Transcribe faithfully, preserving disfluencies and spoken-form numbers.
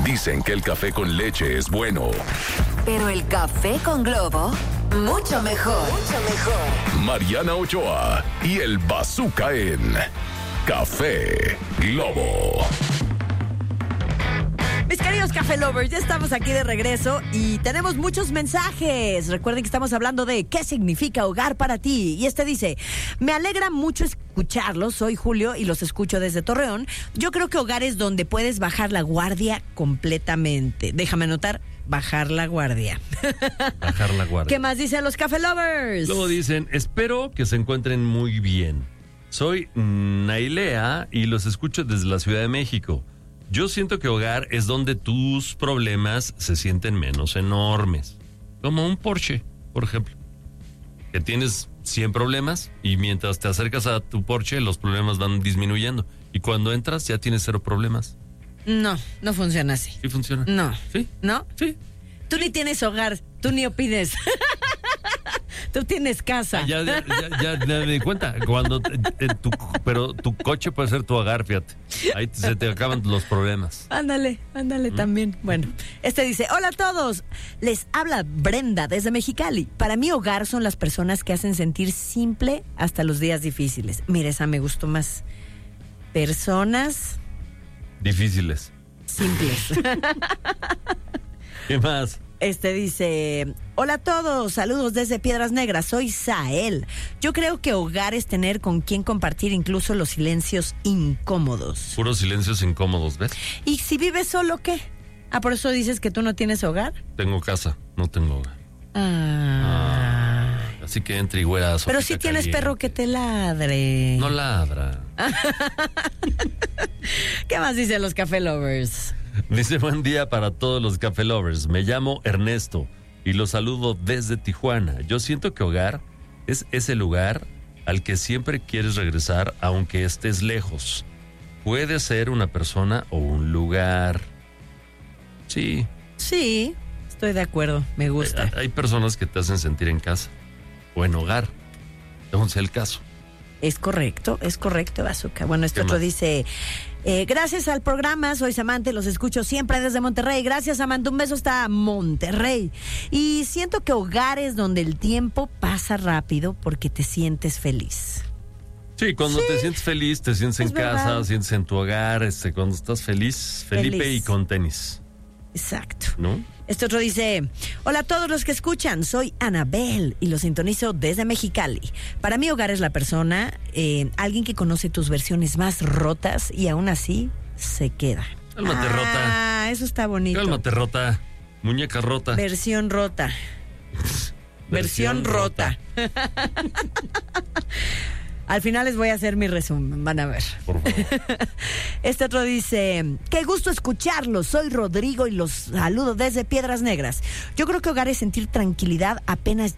Dicen que el café con leche es bueno. Pero el café con Globo, mucho mejor. Mucho mejor. Mariana Ochoa y el Bazooka en Café Globo. Mis queridos Café Lovers, ya estamos aquí de regreso y tenemos muchos mensajes. Recuerden que estamos hablando de qué significa hogar para ti. Y este dice, me alegra mucho escucharlos, soy Julio y los escucho desde Torreón. Yo creo que hogar es donde puedes bajar la guardia completamente. Déjame anotar, bajar la guardia. Bajar la guardia. ¿Qué más dicen los Café Lovers? Luego dicen, espero que se encuentren muy bien. Soy Nailea y los escucho desde la Ciudad de México. Yo siento que hogar es donde tus problemas se sienten menos enormes. Como un Porsche, por ejemplo. Que tienes cien problemas y mientras te acercas a tu Porsche, los problemas van disminuyendo. Y cuando entras ya tienes cero problemas. No, no funciona así. ¿Sí funciona? No. ¿Sí? ¿No? Sí. Tú ni tienes hogar, tú ni opines. Tú tienes casa. Ah, ya, ya, ya, ya, ya me di cuenta. Cuando eh, tu, pero tu coche puede ser tu hogar, fíjate. Ahí se te acaban los problemas. Ándale, ándale ¿Mm? También. Bueno, este dice, hola a todos. Les habla Brenda desde Mexicali. Para mí hogar son las personas que hacen sentir simple hasta los días difíciles. Mira, esa me gustó más. Personas difíciles. Simples. ¿Qué más? Este dice, hola a todos, saludos desde Piedras Negras, soy Sael. Yo creo que hogar es tener con quien compartir incluso los silencios incómodos. Puros silencios incómodos, ¿ves? ¿Y si vives solo, qué? Ah, ¿por eso dices que tú no tienes hogar? Tengo casa, no tengo hogar. Ah. Ah, así que entre y güera. Pero si tienes caliente. Perro que te ladre. No ladra. ¿Qué más dicen los Café Lovers? Dice, buen día para todos los Café Lovers. Me llamo Ernesto y los saludo desde Tijuana. Yo siento que hogar es ese lugar al que siempre quieres regresar aunque estés lejos. Puede ser una persona o un lugar. Sí. Sí, estoy de acuerdo, me gusta. Hay, hay personas que te hacen sentir en casa o en hogar, según sea el caso. Es correcto, es correcto, Bazooka. Bueno, este otro más? dice, eh, gracias al programa, soy Samantha, los escucho siempre desde Monterrey. Gracias, Samantha, un beso hasta Monterrey. Y siento que hogar es donde el tiempo pasa rápido porque te sientes feliz. Sí, cuando sí, te sientes feliz, te sientes en verdad. Casa, sientes en tu hogar, este, cuando estás feliz, Felipe feliz. Y con tenis. Exacto. ¿No? Este otro dice, hola a todos los que escuchan, soy Anabel y los sintonizo desde Mexicali. Para mí hogar es la persona, eh, alguien que conoce tus versiones más rotas y aún así se queda. Cálmate, ah, rota. Ah, eso está bonito. Cálmate, rota. Muñeca rota. Versión rota. Versión, Versión rota. rota. Al final les voy a hacer mi resumen, van a ver. Por favor. Este otro dice, qué gusto escucharlos, soy Rodrigo y los saludo desde Piedras Negras. Yo creo que hogar es sentir tranquilidad apenas